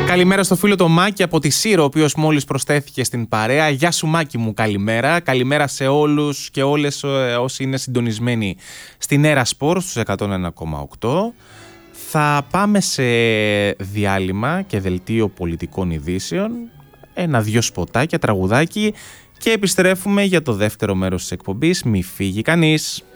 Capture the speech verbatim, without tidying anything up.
Καλημέρα στο φίλο το Μάκη από τη Σύρο, ο οποίος μόλις προσθέθηκε στην παρέα. Γεια σου Μάκη μου, καλημέρα. Καλημέρα σε όλους και όλες όσοι είναι συντονισμένοι στην Έρα Σπορ στους εκατόν ένα κόμμα οκτώ. Θα πάμε σε διάλειμμα και δελτίο πολιτικών ειδήσεων, ένα-δυο σποτάκια, τραγουδάκι και επιστρέφουμε για το δεύτερο μέρος της εκπομπής. Μη φύγει κανείς.